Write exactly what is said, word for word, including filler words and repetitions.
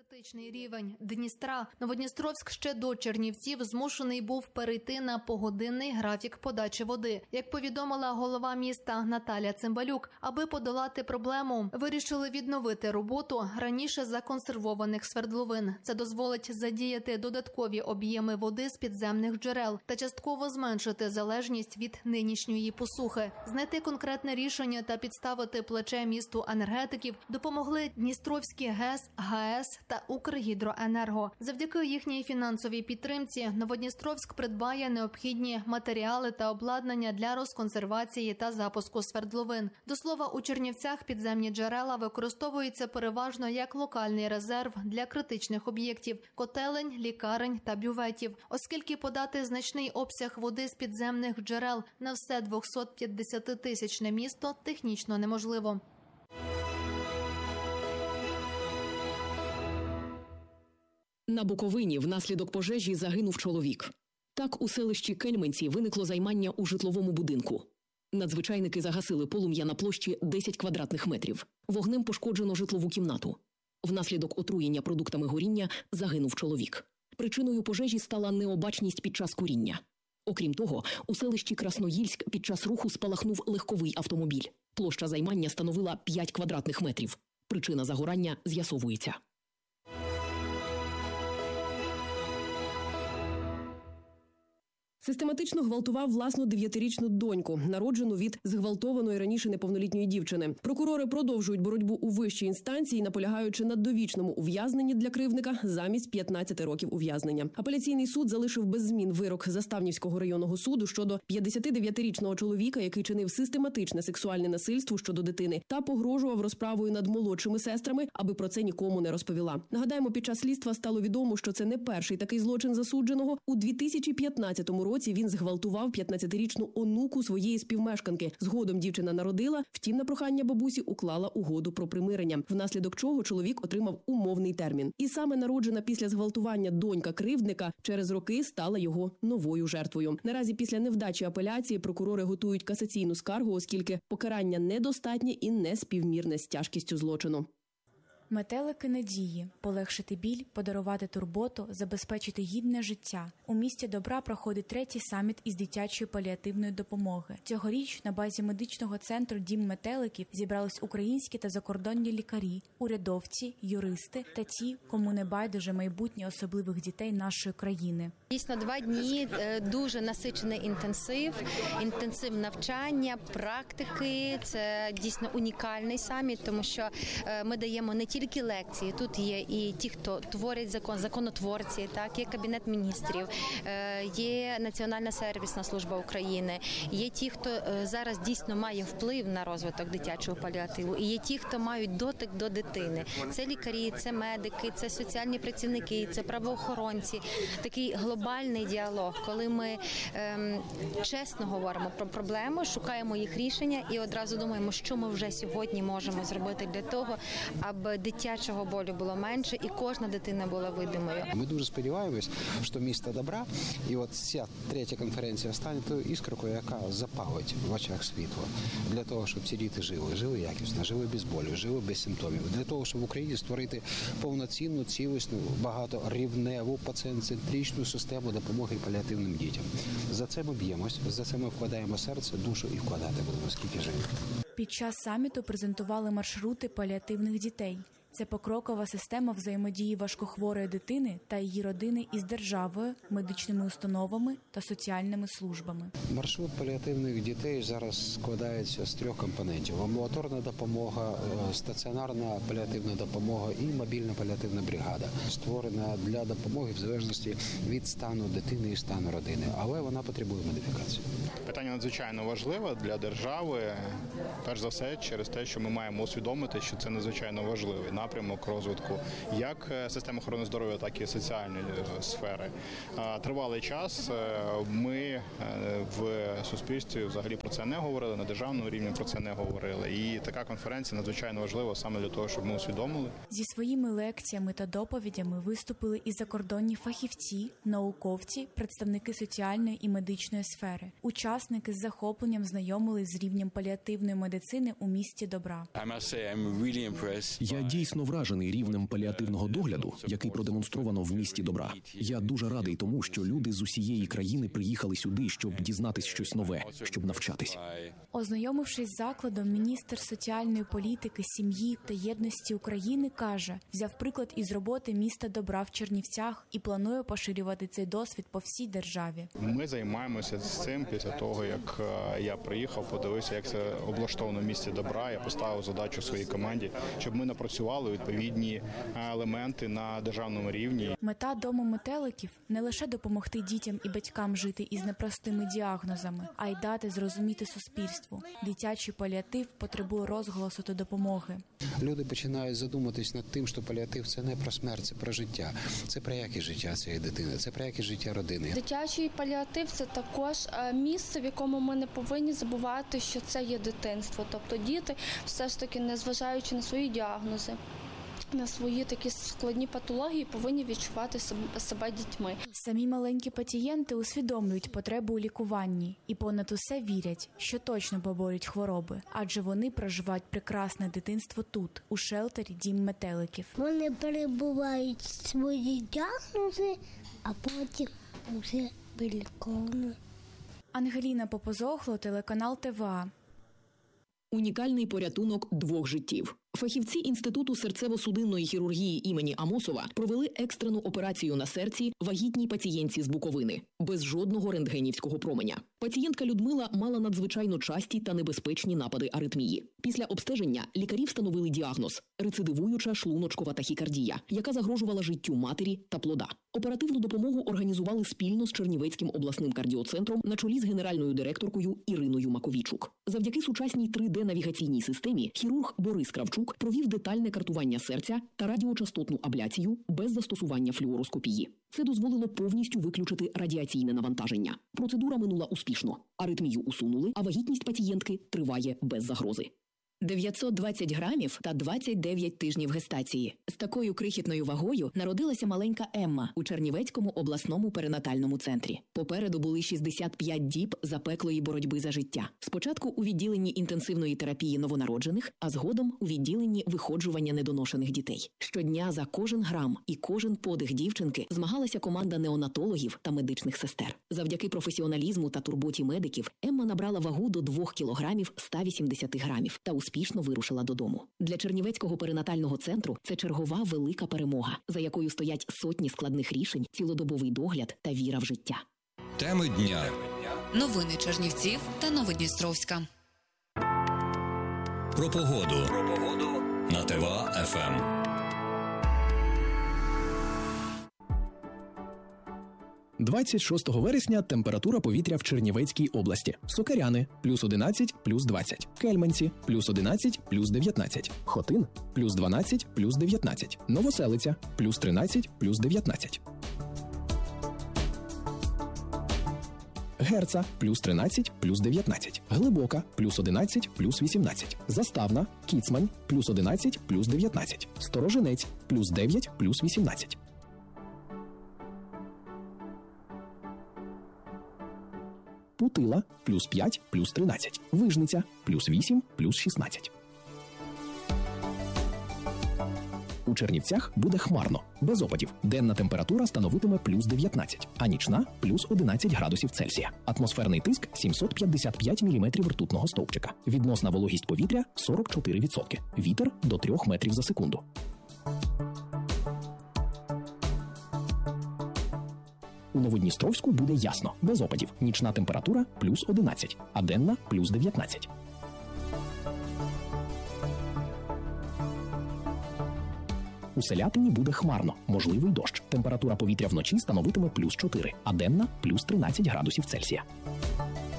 Критичний рівень Дністра. Новодністровськ ще до Чернівців змушений був перейти на погодинний графік подачі води. Як повідомила голова міста Наталя Цимбалюк, аби подолати проблему, вирішили відновити роботу раніше законсервованих свердловин. Це дозволить задіяти додаткові об'єми води з підземних джерел та частково зменшити залежність від нинішньої посухи. Знайти конкретне рішення та підставити плече місту енергетиків допомогли Дністровські ГЕС, ГАЕС та Укргідроенерго. Завдяки їхній фінансовій підтримці Новодністровськ придбає необхідні матеріали та обладнання для розконсервації та запуску свердловин. До слова, у Чернівцях підземні джерела використовуються переважно як локальний резерв для критичних об'єктів – котелень, лікарень та бюветів. Оскільки подати значний обсяг води з підземних джерел на все двохсотп'ятдесятитисячне місто технічно неможливо. На Буковині внаслідок пожежі загинув чоловік. Так у селищі Кельменці виникло займання у житловому будинку. Надзвичайники загасили полум'я на площі десять квадратних метрів. Вогнем пошкоджено житлову кімнату. Внаслідок отруєння продуктами горіння загинув чоловік. Причиною пожежі стала необачність під час куріння. Окрім того, у селищі Красноїльськ під час руху спалахнув легковий автомобіль. Площа займання становила п'ять квадратних метрів. Причина загорання з'ясовується. Систематично гвалтував власну дев'ятирічну доньку, народжену від зґвалтованої раніше неповнолітньої дівчини. Прокурори продовжують боротьбу у вищій інстанції, наполягаючи на довічному ув'язненні для кривдника замість п'ятнадцяти років ув'язнення. Апеляційний суд залишив без змін вирок Заставнівського районного суду щодо п'ятдесятидев'ятирічного чоловіка, який чинив систематичне сексуальне насильство щодо дитини та погрожував розправою над молодшими сестрами, аби про це нікому не розповіла. Нагадаємо, під час слідства стало відомо, що це не перший такий злочин засудженого. У дві тисячі п'ятнадцятому році він зґвалтував п'ятнадцятирічну онуку своєї співмешканки. Згодом дівчина народила, втім на прохання бабусі уклала угоду про примирення, внаслідок чого чоловік отримав умовний термін. І саме народжена після зґвалтування донька кривдника через роки стала його новою жертвою. Наразі після невдачі апеляції прокурори готують касаційну скаргу, оскільки покарання недостатнє і неспівмірне з тяжкістю злочину. Метелики надії – полегшити біль, подарувати турботу, забезпечити гідне життя. У місті Добра проходить третій саміт із дитячої паліативної допомоги. Цьогоріч на базі медичного центру «Дім метеликів» зібрались українські та закордонні лікарі, урядовці, юристи та ті, кому не байдуже майбутнє особливих дітей нашої країни. Дійсно, два дні дуже насичений інтенсив, інтенсив навчання, практики. Це дійсно унікальний саміт, тому що ми даємо не тільки Тільки лекції, тут є і ті, хто творять закон, законотворці, так, є Кабінет міністрів, є Національна сервісна служба України, є ті, хто зараз дійсно має вплив на розвиток дитячого паліативу, і є ті, хто мають дотик до дитини. Це лікарі, це медики, це соціальні працівники, це правоохоронці. Такий глобальний діалог, коли ми ем, чесно говоримо про проблеми, шукаємо їх рішення і одразу думаємо, що ми вже сьогодні можемо зробити для того, аби дитячого болю було менше і кожна дитина була видимою. Ми дуже сподіваємось, що місто добра, і от ця третя конференція стане тою іскрою, яка запалить в очах світло для того, щоб ці діти жили, жили якісно, жили без болю, жили без симптомів, для того, щоб в Україні створити повноцінну, цілісну, багаторівневу, пацієнт-центричну систему допомоги паліативним дітям. За це ми б'ємось, за це ми вкладаємо серце, душу і вкладати будемо, скільки живемо. Під час саміту презентували маршрути паліативних дітей. Це покрокова система взаємодії важкохворої дитини та її родини із державою, медичними установами та соціальними службами. Маршрут паліативних дітей зараз складається з трьох компонентів: амбулаторна допомога, стаціонарна паліативна допомога і мобільна паліативна бригада, створена для допомоги в залежності від стану дитини і стану родини, але вона потребує модифікації. Питання надзвичайно важливе для держави, перш за все через те, що ми маємо усвідомити, що це надзвичайно важливий напрямок розвитку як системи охорони здоров'я, так і соціальної сфери. Тривалий час ми в суспільстві взагалі про це не говорили, на державному рівні про це не говорили. І така конференція надзвичайно важлива саме для того, щоб ми усвідомили. Зі своїми лекціями та доповідями виступили і закордонні фахівці, науковці, представники соціальної і медичної сфери. Учасники з захопленням знайомились з рівнем паліативної медицини у місті Добра. Я дійсно дійсно вражений рівнем паліативного догляду, який продемонстровано в місті Добра. Я дуже радий тому, що люди з усієї країни приїхали сюди, щоб дізнатись щось нове, щоб навчатись. Ознайомившись з закладом, міністр соціальної політики, сім'ї та єдності України каже, взяв приклад із роботи міста Добра в Чернівцях і планує поширювати цей досвід по всій державі. Ми займаємося з цим після того, як я приїхав, подивився, як це облаштовано в місті Добра. Я поставив задачу своїй команді, щоб ми напрацювали відповідні елементи на державному рівні. Мета Дому метеликів – не лише допомогти дітям і батькам жити із непростими діагнозами, а й дати зрозуміти суспільству. Дитячий паліатив потребує розголосу та допомоги. Люди починають задуматись над тим, що паліатив – це не про смерть, це про життя. Це про якість життя цієї дитини, це про якість життя родини. Дитячий паліатив – це також місце, в якому ми не повинні забувати, що це є дитинство. Тобто діти, все ж таки, незважаючи на свої діагнози, на свої такі складні патології, повинні відчувати себе дітьми. Самі маленькі пацієнти усвідомлюють потребу у лікуванні і понад усе вірять, що точно поборють хвороби, адже вони проживають прекрасне дитинство тут, у шелтері «Дім метеликів». Вони перебувають свої діагнози, а потім вже виліковано. Ангеліна Попозохло, телеканал Т В А. Унікальний порятунок двох життів. Фахівці Інституту серцево-судинної хірургії імені Амосова провели екстрену операцію на серці вагітній пацієнтці з Буковини. Без жодного рентгенівського променя. Пацієнтка Людмила мала надзвичайно часті та небезпечні напади аритмії. Після обстеження лікарі встановили діагноз – рецидивуюча шлуночкова тахікардія, яка загрожувала життю матері та плода. Оперативну допомогу організували спільно з Чернівецьким обласним кардіоцентром на чолі з генеральною директоркою Іриною Маковійчук. Завдяки сучасній три де-навігаційній системі хірург Борис Кравчук провів детальне картування серця та радіочастотну абляцію без застосування флюороскопії. Це дозволило повністю виключити радіаційне навантаження. Процедура минула успішно. Аритмію усунули, а вагітність пацієнтки триває без загрози. дев'ятсот двадцять грамів та двадцять дев'ять тижнів гестації. З такою крихітною вагою народилася маленька Емма у Чернівецькому обласному перинатальному центрі. Попереду були шістдесят п'ять діб запеклої боротьби за життя. Спочатку у відділенні інтенсивної терапії новонароджених, а згодом у відділенні виходжування недоношених дітей. Щодня за кожен грам і кожен подих дівчинки змагалася команда неонатологів та медичних сестер. Завдяки професіоналізму та турботі медиків Емма набрала вагу до двох кілограмів ста вісімдесяти грамів та успішно вирушила додому. Для Чернівецького перинатального центру це чергова велика перемога, за якою стоять сотні складних рішень, цілодобовий догляд та віра в життя. Теми дня. Новини Чернівців та Новодністровська. Про погоду. Про погоду на Т В А Еф Ем. двадцять шостого вересня температура повітря в Чернівецькій області. Сокаряни – плюс одинадцять, плюс двадцять. Кельменці – плюс одинадцять, плюс дев'ятнадцять. Хотин – плюс дванадцять, плюс дев'ятнадцять. Новоселиця – плюс тринадцять, плюс дев'ятнадцять. Герца – плюс тринадцять, плюс дев'ятнадцять. Глибока – плюс одинадцять, плюс вісімнадцять. Заставна, Кіцмань – плюс одинадцять, плюс дев'ятнадцять. Сторожинець – плюс дев'ять, плюс вісімнадцять. Путила – плюс п'ять, плюс тринадцять. Вижниця – плюс вісім, плюс шістнадцять. У Чернівцях буде хмарно, без опадів. Денна температура становитиме плюс дев'ятнадцять, а нічна – плюс одинадцять градусів Цельсія. Атмосферний тиск – сімсот п'ятдесят п'ять міліметрів ртутного стовпчика. Відносна вологість повітря – сорок чотири відсотки. Вітер – до трьох метрів за секунду. У Новодністровську буде ясно, без опадів. Нічна температура – плюс одинадцять, а денна – плюс дев'ятнадцять. У Селятині буде хмарно, можливий дощ. Температура повітря вночі становитиме плюс чотири, а денна – плюс тринадцять градусів Цельсія.